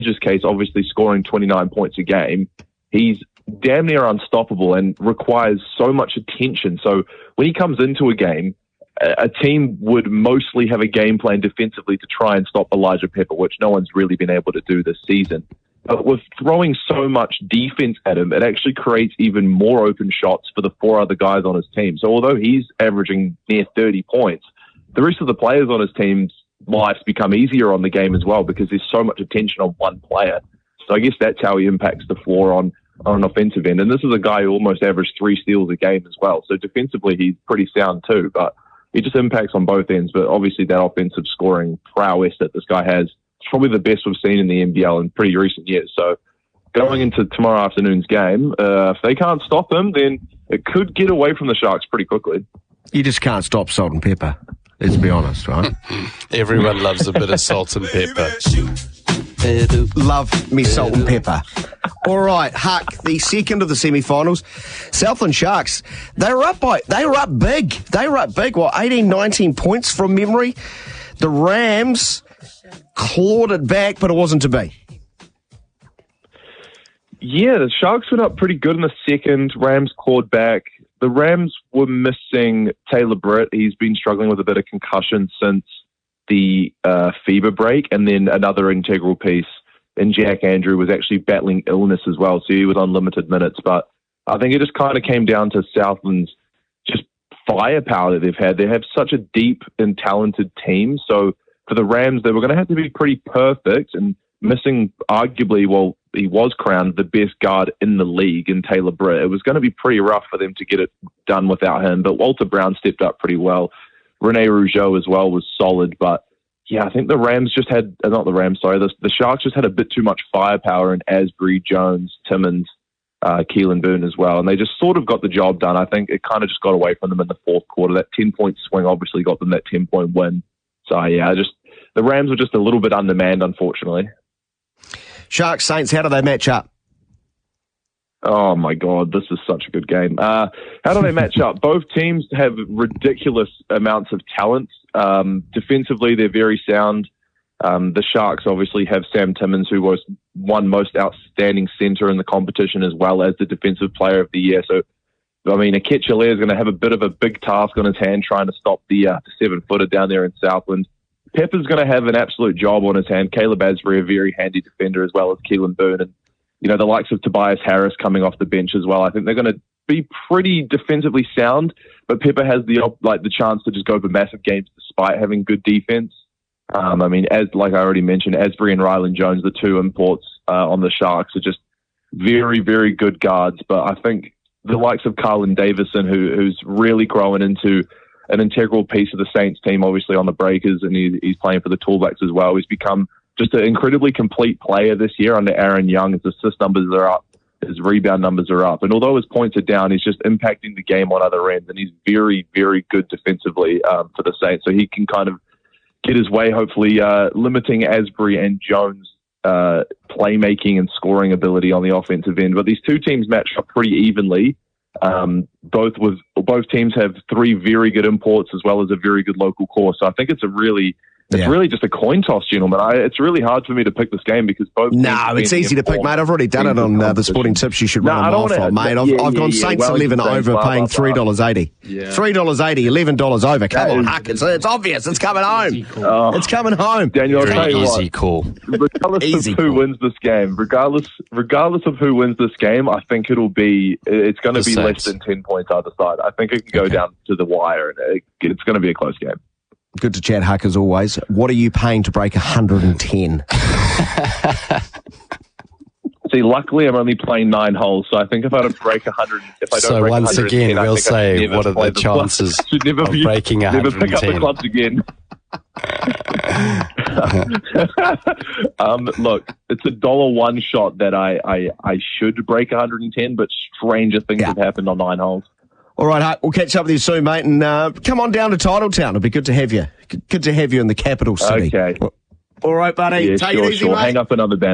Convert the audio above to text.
Edge's case, obviously scoring 29 points a game, he's damn near unstoppable and requires so much attention. So when he comes into a game, a team would mostly have a game plan defensively to try and stop Elijah Pepper, which no one's really been able to do this season. But with throwing so much defense at him, it actually creates even more open shots for the 4 other guys on his team. So although he's averaging near 30 points, the rest of the players on his team's lives become easier on the game as well because there's so much attention on one player. So I guess that's how he impacts the floor on an offensive end. And this is a guy who almost averaged 3 steals a game as well. So defensively, he's pretty sound too, but he just impacts on both ends. But obviously that offensive scoring prowess that this guy has, it's probably the best we've seen in the NBL in pretty recent years. So going into tomorrow afternoon's game, if they can't stop him, then it could get away from the Sharks pretty quickly. You just can't stop Salt and Pepper, let's be honest, right? Everyone loves a bit of salt and pepper. Love me salt and pepper. All right, Huck, the second of the semi-finals. Southland Sharks, they were up big. They were up big, 18, 19 points from memory. The Rams clawed it back, but it wasn't to be. Yeah, the Sharks went up pretty good in the second. Rams clawed back. The Rams were missing Taylor Britt. He's been struggling with a bit of concussion since the FIBA break, and then another integral piece in Jack Andrew was actually battling illness as well, so he was on limited minutes. But I think it just kind of came down to Southland's just firepower that they've had. They have such a deep and talented team, so for the Rams, they were going to have to be pretty perfect, and missing arguably, well, he was crowned the best guard in the league in Taylor Britt. It was going to be pretty rough for them to get it done without him, but Walter Brown stepped up pretty well. Rene Rougeau as well was solid, but yeah, I think the Rams just had, not the Rams, sorry, the Sharks just had a bit too much firepower in Asbury, Jones, Timmins, Keelan Boone as well, and they just sort of got the job done. I think it kind of just got away from them in the fourth quarter. That 10-point swing obviously got them that 10-point win. So yeah, the Rams were just a little bit undermanned, unfortunately. Sharks, Saints, how do they match up? Oh my God, this is such a good game. How do they match up? Both teams have ridiculous amounts of talent. Defensively, they're very sound. The Sharks obviously have Sam Timmins, who was one most outstanding center in the competition, as well as the defensive player of the year. So, I mean, Aketchale is going to have a bit of a big task on his hand trying to stop the 7-footer down there in Southland. Pepper's going to have an absolute job on his hand. Caleb Asbury, a very handy defender, as well as Keelan Boone. And, you know, the likes of Tobias Harris coming off the bench as well. I think they're going to be pretty defensively sound, but Pepper has the chance to just go for massive games despite having good defense. I mean, like I already mentioned, Asbury and Rylan Jones, the 2 imports on the Sharks, are just very, very good guards. But I think the likes of Carlin Davison, who's really growing into an integral piece of the Saints team, obviously on the Breakers, and he's playing for the Tallbacks as well. He's become just an incredibly complete player this year under Aaron Young. His assist numbers are up, his rebound numbers are up. And although his points are down, he's just impacting the game on other ends, and he's very, very good defensively for the Saints. So he can kind of get his way, hopefully limiting Asbury and Jones' playmaking and scoring ability on the offensive end. But these two teams match up pretty evenly. Both teams have 3 very good imports as well as a very good local core. So I think it's really just a coin toss, gentlemen. It's really hard for me to pick this game because both. No, it's easy to pick, mate. I've already done it on the Sporting Tips. You should run a mile from, mate. I've gone Saints 11 over, paying $3.80. Yeah. $3.80, $11 over. Come on, Huck. It's obvious. It's coming home. It's coming home. Daniel, I'll tell you easy call. Regardless of who wins this game, regardless of who wins this game, I think it's going to be less than 10 points either side. I think it can go down to the wire, and it's going to be a close game. Good to chat, Huck, as always. What are you paying to break 110? See, luckily I'm only playing 9 holes, so I think if I don't break 100, so once again, we'll say, what are the chances of breaking 110? Never pick up the clubs again. Look, it's $1 shot that I should break 110, but stranger things have happened on 9 holes. All right, Huck, we'll catch up with you soon, mate, and come on down to Titletown. It'll be good to have you. Good to have you in the capital city. Okay. All right, buddy. Yeah, Take it easy, mate. Hang up another banner.